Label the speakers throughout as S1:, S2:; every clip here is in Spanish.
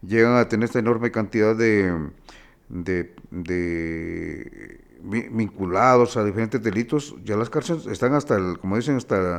S1: llegan a tener esta enorme cantidad de vinculados a diferentes delitos, ya las cárceles están hasta, como dicen,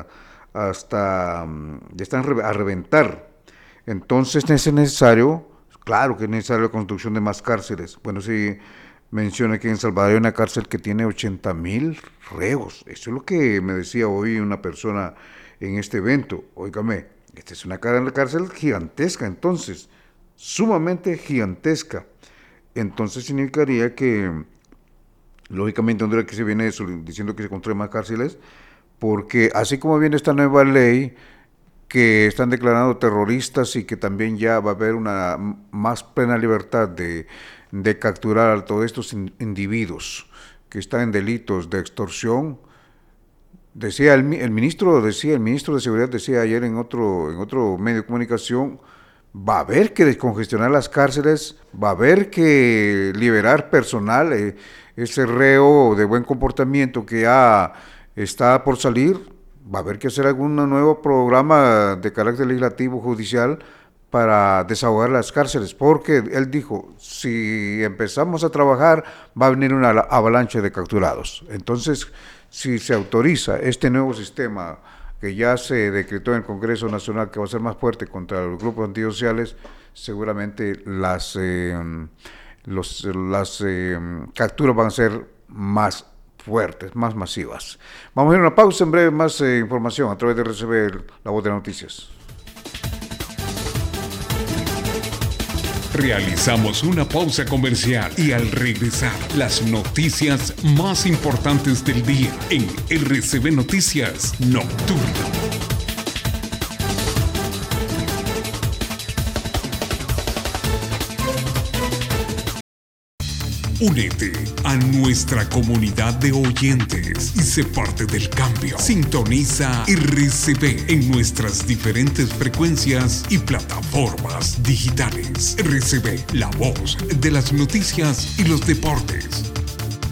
S1: ya están a reventar. Entonces es necesario, claro que es necesario la construcción de más cárceles. Bueno, sí, menciona que en Salvador hay una cárcel que tiene 80,000 reos. Eso es lo que me decía hoy una persona en este evento. Óigame, esta es una cárcel gigantesca, entonces, sumamente gigantesca. Entonces significaría que, lógicamente, Honduras que se viene diciendo que se construyen más cárceles, porque así como viene esta nueva ley que están declarando terroristas y que también ya va a haber una más plena libertad de capturar a todos estos individuos que están en delitos de extorsión. Decía el ministro de Seguridad decía ayer en otro medio de comunicación, va a haber que descongestionar las cárceles, va a haber que liberar personal, ese reo de buen comportamiento que ya está por salir, va a haber que hacer algún nuevo programa de carácter legislativo, judicial, para desahogar las cárceles, porque él dijo, si empezamos a trabajar, va a venir una avalancha de capturados. Entonces, si se autoriza este nuevo sistema que ya se decretó en el Congreso Nacional, que va a ser más fuerte contra los grupos antisociales, seguramente las capturas van a ser más fuertes, más masivas. Vamos a ir a una pausa, en breve más información a través de RCB, la voz de las noticias.
S2: Realizamos una pausa comercial y al regresar, las noticias más importantes del día en RCB Noticias Nocturno. Únete a nuestra comunidad de oyentes y sé parte del cambio. Sintoniza RCB en nuestras diferentes frecuencias y plataformas digitales. RCB, la voz de las noticias y los deportes.